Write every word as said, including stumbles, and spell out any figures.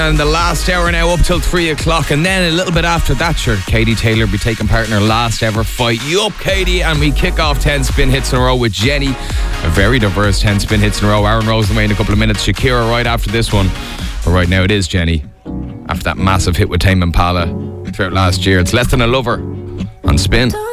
And the last hour now up till three o'clock, and then a little bit after that, sure, Katie Taylor will be taking part in her last ever fight. You up, Katie? And we kick off ten spin hits in a row with Jenny. A very diverse ten spin hits in a row. Aaron Rose away in a couple of minutes. Shakira right after this one. But right now it is Jenny. After that massive hit with Tame Impala throughout last year. It's Less Than a Lover on Spin.